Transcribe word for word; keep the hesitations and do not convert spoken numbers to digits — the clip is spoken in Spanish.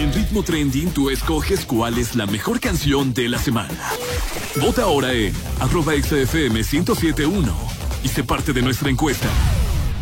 En Ritmo Trending tú escoges cuál es la mejor canción de la semana. Vota ahora en arroba X F M ciento siete punto uno y sé parte de nuestra encuesta.